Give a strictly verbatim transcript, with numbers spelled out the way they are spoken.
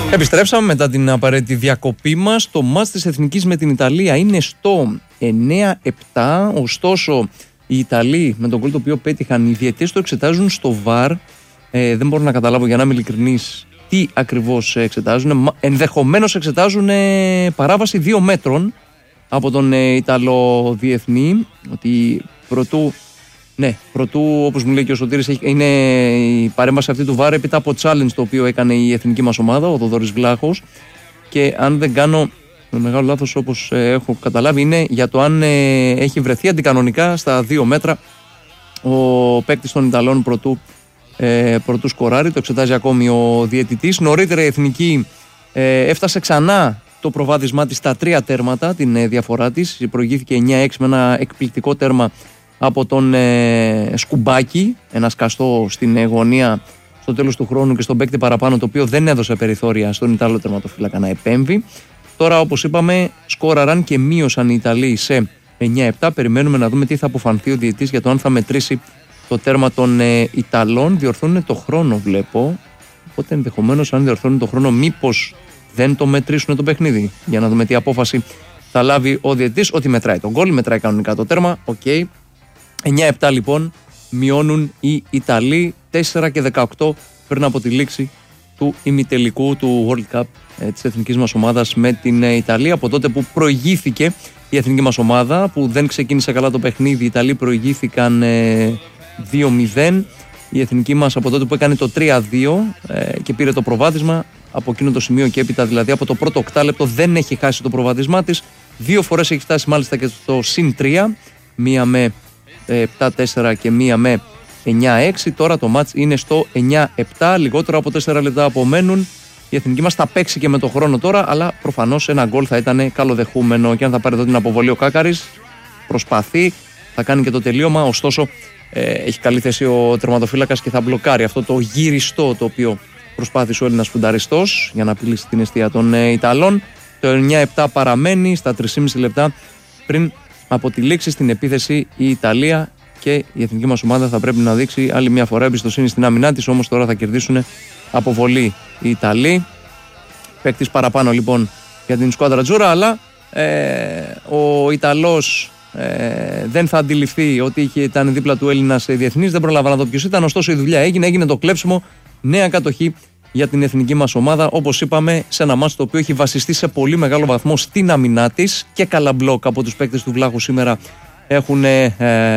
Επιστρέψαμε μετά την απαραίτητη διακοπή μας. Το μάτς της Εθνικής με την Ιταλία είναι στο εννέα επτά. Ωστόσο, οι Ιταλοί με τον γκολ το οποίο πέτυχαν, οι διαιτητές το εξετάζουν στο βαρ. Ε, δεν μπορώ να καταλάβω, για να είμαι ειλικρινής, τι ακριβώς εξετάζουν. Ενδεχομένως εξετάζουν ε, παράβαση δύο μέτρων από τον ε, Ιταλό διεθνή. Ότι προτού, ναι, προτού, όπως μου λέει και ο Σωτήρης, είναι η παρέμβαση αυτή του βαρ έπειτα από challenge το οποίο έκανε η εθνική μας ομάδα, ο Θοδωρής Βλάχος. Και αν δεν κάνω με μεγάλο λάθος, όπως ε, έχω καταλάβει, είναι για το αν ε, έχει βρεθεί αντικανονικά στα δύο μέτρα ο παίκτης των Ιταλών προτού, ε, προτού σκοράρει. Το εξετάζει ακόμη ο διαιτητής. Νωρίτερα η εθνική ε, έφτασε ξανά το προβάδισμά της στα τρία τέρματα, την ε, διαφορά της. Προηγήθηκε εννέα έξι με ένα εκπληκτικό τέρμα από τον ε, Σκουμπάκη, ένα σκαστό στην ε, γωνία στο τέλος του χρόνου και στον παίκτη παραπάνω, το οποίο δεν έδωσε περιθώρια στον Ιταλό τερματοφύλακα να επέμβει. Τώρα, όπως είπαμε, σκόραραν και μείωσαν οι Ιταλοί σε εννέα επτά. Περιμένουμε να δούμε τι θα αποφανθεί ο διαιτητής για το αν θα μετρήσει το τέρμα των ε, Ιταλών. Διορθώνουν το χρόνο, βλέπω. Οπότε ενδεχομένως, αν διορθώνουν το χρόνο, μήπως δεν το μετρήσουν το παιχνίδι. Για να δούμε τι απόφαση θα λάβει ο διαιτητής. Ότι μετράει τον γκολ, μετράει κανονικά το τέρμα. Οκ. Okay. εννέα επτά λοιπόν μειώνουν οι Ιταλοί. τέσσερα και δεκαοκτώ πριν από τη λήξη του ημιτελικού του World Cup ε, της εθνικής μας ομάδας με την ε, Ιταλία. Από τότε που προηγήθηκε η εθνική μας ομάδα, που δεν ξεκίνησε καλά το παιχνίδι, οι Ιταλοί προηγήθηκαν ε, δύο μηδέν. Η εθνική μας από τότε που έκανε το τρία δύο ε, και πήρε το προβάδισμα, από εκείνο το σημείο και έπειτα, δηλαδή από το πρώτο οκτάλεπτο, δεν έχει χάσει το προβάδισμά της. Δύο φορές έχει φτάσει μάλιστα και στο συν τρία, μία με ε, επτά τέσσερα και μία με εννέα έξι. Τώρα το μάτς είναι στο εννέα επτά, λιγότερο από τέσσερα λεπτά απομένουν. Η εθνική μας θα παίξει και με το χρόνο τώρα, αλλά προφανώς ένα γκολ θα ήταν καλοδεχούμενο. Και αν θα πάρει εδώ την αποβολή ο Κάκαρης, προσπαθεί, θα κάνει και το τελείωμα. Ωστόσο, ε, έχει καλή θέση ο τερματοφύλακας και θα μπλοκάρει αυτό το γυριστό το οποίο προσπάθησε ο Έλληνας φουνταριστός για να απειλήσει την εστία των ε, Ιταλών. Το εννέα επτά παραμένει στα τρία και μισό λεπτά πριν από τη λήξη. Στην επίθεση η Ιταλία, και η εθνική μας ομάδα θα πρέπει να δείξει άλλη μια φορά εμπιστοσύνη στην άμυνά της. Όμως τώρα θα κερδίσουν αποβολή οι Ιταλοί. Παίκτης παραπάνω λοιπόν για την σκουάντρα Τζούρα, αλλά ε, ο Ιταλός ε, δεν θα αντιληφθεί ότι είχε, ήταν δίπλα του Έλληνας διεθνής. Δεν προλάβα να δω ποιος ήταν. Ωστόσο η δουλειά έγινε, έγινε το κλέψιμο. Νέα κατοχή για την εθνική μας ομάδα. Όπως είπαμε, σε ένα μάτς το οποίο έχει βασιστεί σε πολύ μεγάλο βαθμό στην άμυνά της, και καλά μπλοκ από τους παίκτες του Βλάχου σήμερα έχουν ε,